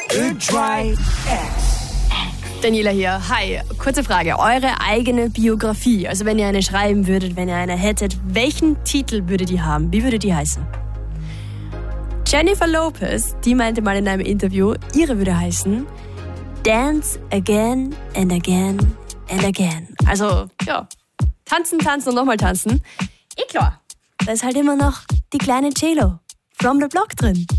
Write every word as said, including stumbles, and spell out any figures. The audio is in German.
Good Drive X. Daniela hier. Hi, kurze Frage. Eure eigene Biografie, also wenn ihr eine schreiben würdet, wenn ihr eine hättet, welchen Titel würde die haben? Wie würde die heißen? Jennifer Lopez, die meinte mal in einem Interview, ihre würde heißen Dance Again and Again and Again. Also, ja, tanzen, tanzen und nochmal tanzen. Eh klar, da ist halt immer noch die kleine J-Lo from the Block drin.